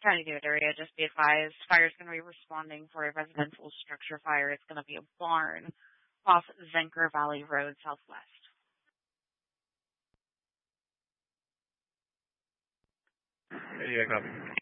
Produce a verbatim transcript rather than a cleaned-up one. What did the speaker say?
County David area, just be advised, fire is going to be responding for a residential structure fire. It's going to be a barn off Zenker Valley Road Southwest. Yeah, copy.